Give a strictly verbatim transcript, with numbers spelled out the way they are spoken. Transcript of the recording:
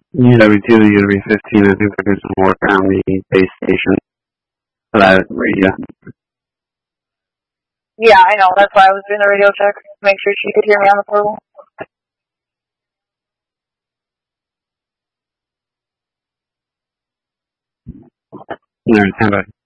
U W two, U W fifteen, I think they're doing some work on the base station for that radio. Yeah, I know. That's why I was doing the radio check. Make sure she could hear me on the portable. Alright, stand by.